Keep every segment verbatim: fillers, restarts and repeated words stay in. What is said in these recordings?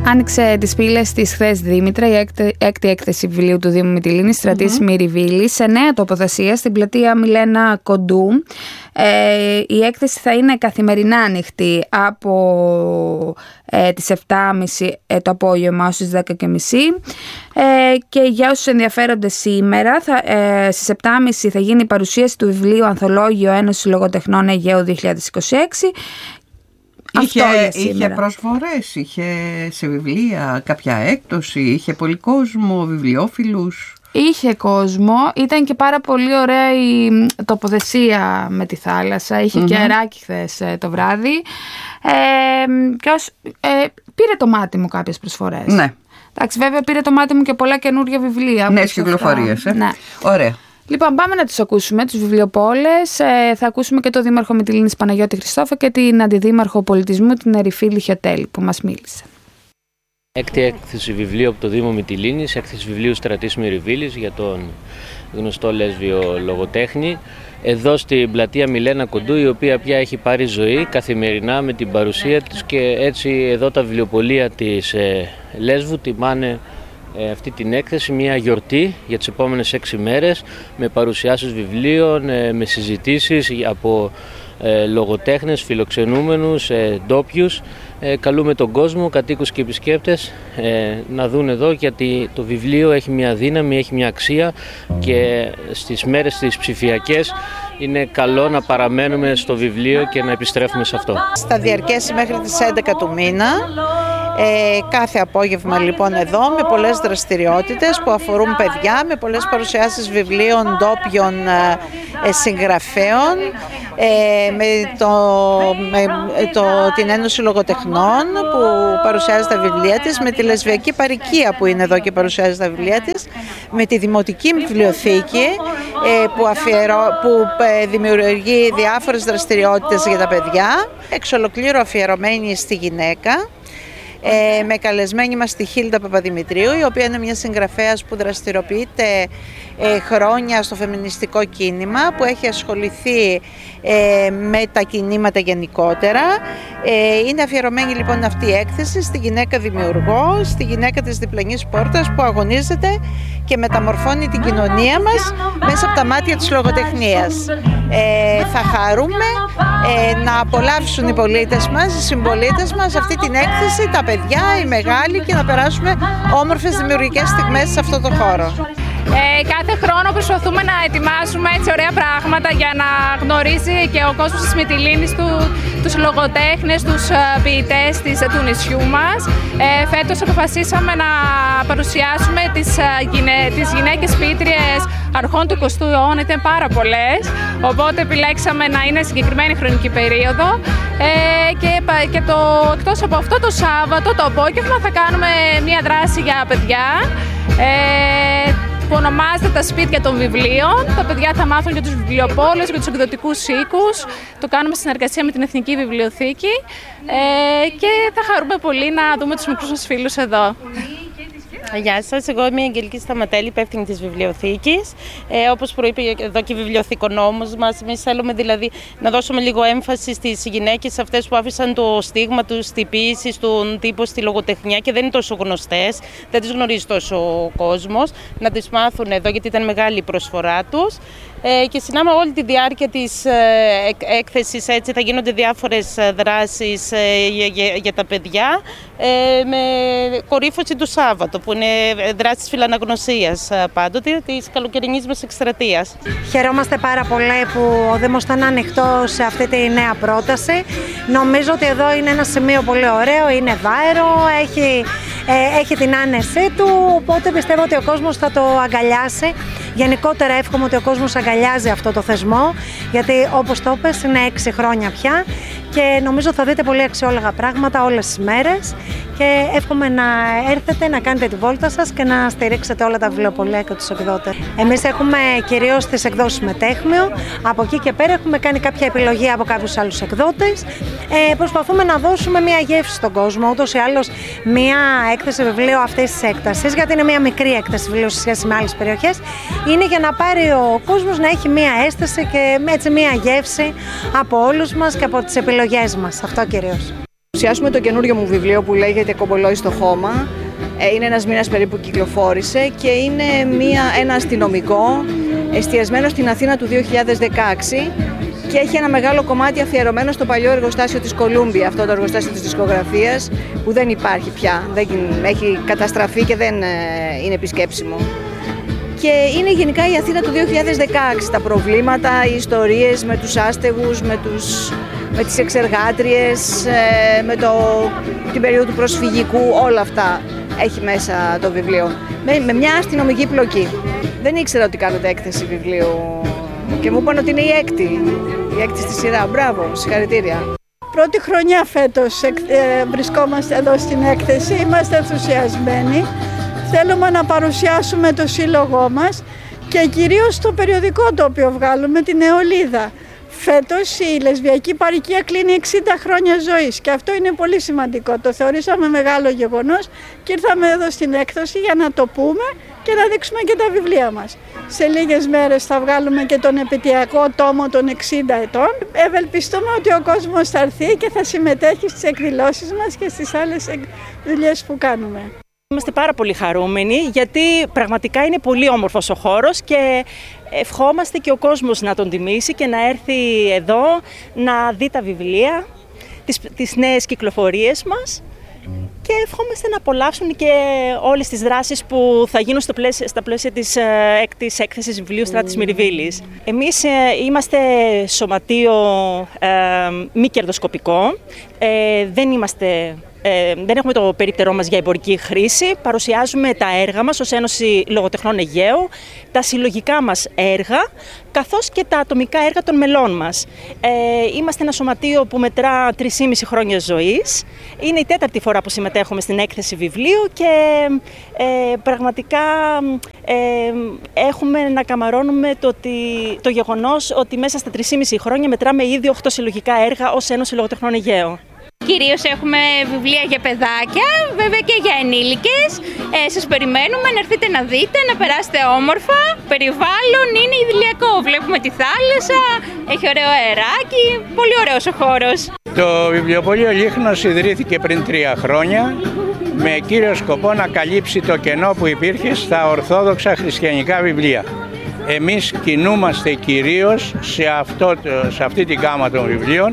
Άνοιξε τις πύλες της χθες Δήμητρα η έκτη, έκτη έκθεση βιβλίου του Δήμου Μυτιλήνης, Στρατής mm-hmm. Μυριβίλης, σε νέα τοποθεσία στην πλατεία Μιλένα Κοντού. Ε, η έκθεση θα είναι καθημερινά ανοιχτή από ε, τις επτά και μισή ε, το απόγευμα ως τις δέκα και μισή ε, και για όσους ενδιαφέρονται σήμερα θα, ε, στις επτά και μισή θα γίνει η παρουσίαση του βιβλίου Ανθολόγιο Ένωση Λογοτεχνών Αιγαίου δύο χιλιάδες είκοσι έξι. Είχε, είχε προσφορές, είχε σε βιβλία κάποια έκπτωση, είχε πολύ κόσμο, βιβλιόφιλους. Είχε κόσμο, ήταν και πάρα πολύ ωραία η τοποθεσία με τη θάλασσα, είχε mm-hmm. και αεράκι χθες το βράδυ ε, και ως, ε, πήρε το μάτι μου κάποιες προσφορές. Ναι. Εντάξει, βέβαια πήρε το μάτι μου και πολλά καινούργια βιβλία. Νέες κυκλοφορίες, ε. Ναι. Ωραία. Λοιπόν, πάμε να τους ακούσουμε, τους βιβλιοπόλες. Ε, θα ακούσουμε και τον Δήμαρχο Μυτιλήνης Παναγιώτη Χριστόφα και την Αντιδήμαρχο Πολιτισμού, την Ερυφή Λιχιωτέλη, που μας μίλησε. Έκτη έκθεση βιβλίου από το Δήμο Μυτιλήνης, έκθεση βιβλίου Στρατής Μυριβίλης για τον γνωστό λέσβιο λογοτέχνη. Εδώ στην πλατεία Μιλένα Κοντού, η οποία πια έχει πάρει ζωή καθημερινά με την παρουσία της και έτσι εδώ τα βιβλιοπωλεία της ε, Λέσβου τιμάνε ε, αυτή την έκθεση, μια γιορτή για τις επόμενες έξι μέρες με παρουσιάσεις βιβλίων, ε, με συζητήσεις από ε, λογοτέχνες, φιλοξενούμενους, ε, ντόπιους. Ε, καλούμε τον κόσμο, κατοίκους και επισκέπτες ε, να δουν εδώ, γιατί το βιβλίο έχει μια δύναμη, έχει μια αξία και στις μέρες τις ψηφιακές είναι καλό να παραμένουμε στο βιβλίο και να επιστρέφουμε σε αυτό. Θα διαρκέσει μέχρι τις έντεκα του μήνα. Ε, κάθε απόγευμα λοιπόν εδώ με πολλές δραστηριότητες που αφορούν παιδιά, με πολλές παρουσιάσεις βιβλίων ντόπιων ε, συγγραφέων, ε, με, το, με το, την Ένωση Λογοτεχνών που παρουσιάζει τα βιβλία της, με τη Λεσβιακή Παροικία που είναι εδώ και παρουσιάζει τα βιβλία της, με τη Δημοτική Βιβλιοθήκη ε, που, αφιερώ, που ε, δημιουργεί διάφορες δραστηριότητες για τα παιδιά, εξ ολοκλήρου αφιερωμένη στη γυναίκα. Ε, με καλεσμένη μας τη Χίλτα Παπαδημητρίου, η οποία είναι μια συγγραφέας που δραστηριοποιείται ε, χρόνια στο φεμινιστικό κίνημα, που έχει ασχοληθεί ε, με τα κινήματα γενικότερα. Ε, είναι αφιερωμένη λοιπόν αυτή η έκθεση στη γυναίκα δημιουργό, στη γυναίκα της διπλανής πόρτας που αγωνίζεται και μεταμορφώνει την κοινωνία μας μέσα από τα μάτια της λογοτεχνίας. Ε, θα χαρούμε ε, να απολαύσουν οι πολίτες μας, οι συμπολίτες μας αυτή την έκθεση, τα παιδιά, οι μεγάλοι, και να περάσουμε όμορφες δημιουργικές στιγμές σε αυτό το χώρο. Ε, κάθε χρόνο προσπαθούμε να ετοιμάσουμε έτσι ωραία πράγματα για να γνωρίζει και ο κόσμος της Μυτιλήνης του, τους λογοτέχνες, τους ποιητές της, του νησιού μας. Ε, φέτος αποφασίσαμε να παρουσιάσουμε τις, γυναί, τις γυναίκες ποιήτριες αρχών του εικοστού αιώνα, ήταν πάρα πολλές, οπότε επιλέξαμε να είναι συγκεκριμένη χρονική περίοδο. Ε, και, και το, εκτός από αυτό, το Σάββατο το απόγευμα θα κάνουμε μια δράση για παιδιά, ε, που ονομάζεται «Τα σπίτια των βιβλίων». Τα παιδιά θα μάθουν για τους βιβλιοπόλες, για τους εκδοτικούς οίκους. Το κάνουμε στην συνεργασία με την Εθνική Βιβλιοθήκη ε, και θα χαρούμε πολύ να δούμε τους μικρούς μας φίλους εδώ. Γεια σας, εγώ είμαι η Αγγελική Σταματέλη, υπεύθυνη της Βιβλιοθήκης. Ε, όπως προείπε εδώ και η βιβλιοθηκονόμος μας, εμείς θέλουμε δηλαδή να δώσουμε λίγο έμφαση στις γυναίκες αυτές που άφησαν το στίγμα τους στη ποίηση, στον τύπο, στη λογοτεχνία και δεν είναι τόσο γνωστές, δεν τις γνωρίζει τόσο ο κόσμος, να τις μάθουν εδώ γιατί ήταν μεγάλη η προσφορά τους. Ε, και συνάμα όλη τη διάρκεια της ε, έκθεσης έτσι θα γίνονται διάφορες δράσεις ε, για, για τα παιδιά ε, με κορύφωση του Σάββατο που είναι δράσεις φιλαναγνωσίας πάντοτε της καλοκαιρινής μας εκστρατείας. Χαιρόμαστε πάρα πολύ που ο Δήμος ήταν ανοιχτό σε αυτή τη νέα πρόταση. Νομίζω ότι εδώ είναι ένα σημείο πολύ ωραίο, είναι βάερο, έχει, ε, έχει την άνεσή του, οπότε πιστεύω ότι ο κόσμος θα το αγκαλιάσει. Γενικότερα εύχομαι ότι ο κόσμος αγκαλιάζει αυτό το θεσμό, γιατί όπως το είπες είναι έξι χρόνια πια και νομίζω θα δείτε πολύ αξιόλογα πράγματα όλες τις μέρες και εύχομαι να έρθετε να κάνετε τη βόλτα σας και να στηρίξετε όλα τα βιβλιοπωλεία και τους εκδότες. Εμείς έχουμε κυρίως τις εκδόσεις Μετέχμιο, από εκεί και πέρα έχουμε κάνει κάποια επιλογή από κάποιους άλλους εκδότες. Ε, προσπαθούμε να δώσουμε μια γεύση στον κόσμο, ούτως ή άλλως μια έκθεση βιβλίου αυτής της έκτασης, γιατί είναι μια μικρή έκθεση βιβλίου σε σχέση με άλλες περιοχές, είναι για να πάρει ο κόσμος να έχει μια αίσθηση και έτσι μια γεύση από όλους μας και από τις επιλογές μας. Αυτό κυρίως. Παρουσιάσουμε το καινούριο μου βιβλίο που λέγεται «Κομπολόι στο χώμα». Είναι ένας μήνας περίπου που κυκλοφόρησε και είναι μια, ένα αστυνομικό εστιασμένο στην Αθήνα του δύο χιλιάδες δεκαέξι και έχει ένα μεγάλο κομμάτι αφιερωμένο στο παλιό εργοστάσιο της Κολούμπια, αυτό το εργοστάσιο της δισκογραφίας που δεν υπάρχει πια, δεν, έχει καταστραφεί και δεν είναι επισκέψιμο. Και είναι γενικά η Αθήνα του δύο χιλιάδες δεκαέξι, τα προβλήματα, οι ιστορίες με τους άστεγους, με, τους, με τις εξεργάτριες, με το, την περίοδο του προσφυγικού, όλα αυτά έχει μέσα το βιβλίο. Με, με μια αστυνομική πλοκή. Δεν ήξερα ότι κάνετε έκθεση βιβλίου και μου είπαν ότι είναι η έκτη, η έκτη στη σειρά. Μπράβο, συγχαρητήρια. Πρώτη χρονιά φέτος ε, βρισκόμαστε εδώ στην έκθεση, είμαστε ενθουσιασμένοι. Θέλουμε να παρουσιάσουμε το σύλλογό μας και κυρίως το περιοδικό το οποίο βγάλουμε, την Νεολίδα. Φέτος η λεσβιακή παροικία κλείνει εξήντα χρόνια ζωής και αυτό είναι πολύ σημαντικό. Το θεωρήσαμε μεγάλο γεγονός και ήρθαμε εδώ στην έκδοση για να το πούμε και να δείξουμε και τα βιβλία μας. Σε λίγες μέρες θα βγάλουμε και τον επαιτειακό τόμο των εξήντα ετών. Ευελπιστούμε ότι ο κόσμος θα έρθει και θα συμμετέχει στις εκδηλώσεις μας και στις άλλες δουλειές που κάνουμε. Είμαστε πάρα πολύ χαρούμενοι γιατί πραγματικά είναι πολύ όμορφος ο χώρος και ευχόμαστε και ο κόσμος να τον τιμήσει και να έρθει εδώ να δει τα βιβλία, τις, τις νέες κυκλοφορίες μας και ευχόμαστε να απολαύσουν και όλες τις δράσεις που θα γίνουν στο πλαίσιο, στα πλαίσια της έκτης έκθεσης βιβλίου Στράτης Μυριβίλης. Εμείς είμαστε σωματείο ε, μη κερδοσκοπικό, ε, δεν είμαστε... Ε, δεν έχουμε το περίπτερό μας για εμπορική χρήση. Παρουσιάζουμε τα έργα μας ως Ένωση Λογοτεχνών Αιγαίου, τα συλλογικά μας έργα, καθώς και τα ατομικά έργα των μελών μας. Ε, είμαστε ένα σωματείο που μετρά τρία και μισό χρόνια ζωής. Είναι η τέταρτη φορά που συμμετέχουμε στην έκθεση βιβλίου και ε, πραγματικά ε, έχουμε να καμαρώνουμε το, ότι, το γεγονός ότι μέσα στα τρία και μισό χρόνια μετράμε ήδη οκτώ συλλογικά έργα ως Ένωση Λογοτεχνών Αιγαίου. Κυρίως έχουμε βιβλία για παιδάκια, βέβαια και για ενήλικες. Ε, σας περιμένουμε να έρθετε να δείτε, να περάσετε όμορφα. Περιβάλλον είναι ιδηλιακό, βλέπουμε τη θάλασσα, έχει ωραίο αεράκι, πολύ ωραίος ο χώρος. Το βιβλιοπωλείο Λίχνος ιδρύθηκε πριν τρία χρόνια με κύριο σκοπό να καλύψει το κενό που υπήρχε στα ορθόδοξα χριστιανικά βιβλία. Εμείς κινούμαστε κυρίως σε, αυτό, σε αυτή την γάμα των βιβλίων.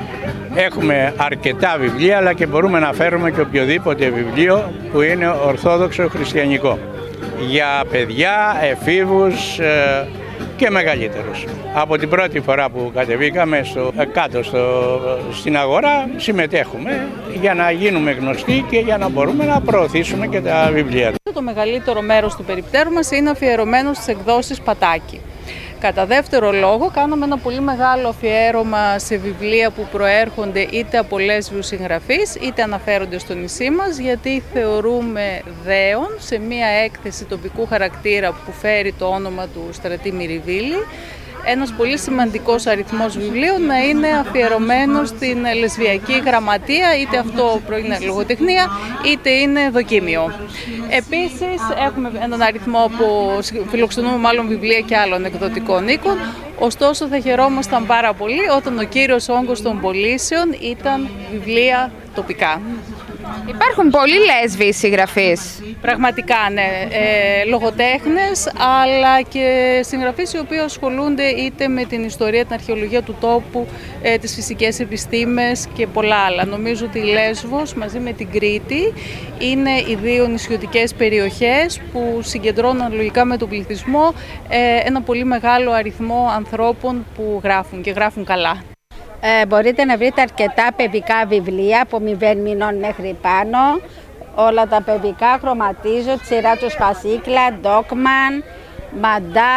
Έχουμε αρκετά βιβλία, αλλά και μπορούμε να φέρουμε και οποιοδήποτε βιβλίο που είναι ορθόδοξο χριστιανικό. Για παιδιά, εφήβους ε, και μεγαλύτερους. Από την πρώτη φορά που κατεβήκαμε στο, κάτω στο, στην αγορά συμμετέχουμε για να γίνουμε γνωστοί και για να μπορούμε να προωθήσουμε και τα βιβλία. Το μεγαλύτερο μέρος του περιπτέρου μας είναι αφιερωμένο στις εκδόσεις Πατάκη. Κατά δεύτερο λόγο, κάναμε ένα πολύ μεγάλο αφιέρωμα σε βιβλία που προέρχονται είτε από λέσβιους συγγραφείς, είτε αναφέρονται στο νησί μας, γιατί θεωρούμε δέον σε μία έκθεση τοπικού χαρακτήρα που φέρει το όνομα του Στρατή Μυριβίλη, ένας πολύ σημαντικός αριθμός βιβλίων να είναι αφιερωμένο στην λεσβιακή γραμματεία, είτε αυτό είναι λογοτεχνία, είτε είναι δοκίμιο. Επίσης, έχουμε έναν αριθμό που φιλοξενούμε μάλλον βιβλία και άλλων εκδοτικών οίκων, ωστόσο θα χαιρόμασταν πάρα πολύ όταν ο κύριος όγκος των πωλήσεων ήταν βιβλία τοπικά. Υπάρχουν πολλοί λέσβοι συγγραφείς. Πραγματικά, ναι. Ε, λογοτέχνες, αλλά και συγγραφείς οι οποίοι ασχολούνται είτε με την ιστορία, την αρχαιολογία του τόπου, ε, τις φυσικές επιστήμες και πολλά άλλα. Νομίζω ότι η Λέσβος μαζί με την Κρήτη είναι οι δύο νησιωτικές περιοχές που συγκεντρώνουν αναλογικά με τον πληθυσμό ε, ένα πολύ μεγάλο αριθμό ανθρώπων που γράφουν και γράφουν καλά. Ε, μπορείτε να βρείτε αρκετά παιδικά βιβλία από μηδέν μηνών μέχρι πάνω. Όλα τα παιδικά, χρωματίζω, τη σειρά του Σπασίκλα, Ντόκμαν, Μαντά,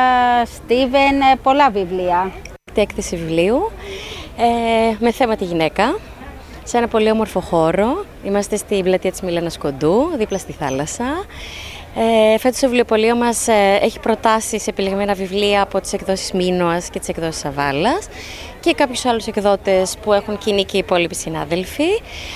Στίβεν, πολλά βιβλία. Έκθεση βιβλίου ε, με θέμα τη γυναίκα, σε ένα πολύ όμορφο χώρο. Είμαστε στην πλατεία της Μιλένας Κοντού, δίπλα στη θάλασσα. Ε, φέτος το βιβλιοπωλείο μας ε, έχει προτάσεις επιλεγμένα βιβλία από τις εκδόσεις Μίνωας και τις εκδόσεις Σαβάλας και κάποιους άλλους εκδότες που έχουν κοινή και οι υπόλοιποι συνάδελφοι.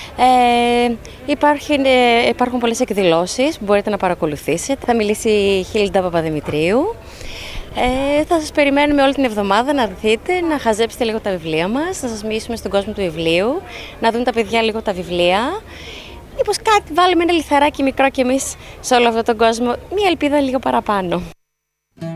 Ε, υπάρχουν, ε, υπάρχουν πολλές εκδηλώσεις που μπορείτε να παρακολουθήσετε. Θα μιλήσει η Χίλντα Παπαδημητρίου. Ε, θα σας περιμένουμε όλη την εβδομάδα να έρθετε, να χαζέψετε λίγο τα βιβλία μας, να σας μιλήσουμε στον κόσμο του βιβλίου, να δουν τα παιδιά λίγο τα βιβλία. Μήπως κάτι βάλουμε ένα λιθαράκι μικρό κι εμείς σε όλο αυτόν τον κόσμο, μια ελπίδα λίγο παραπάνω.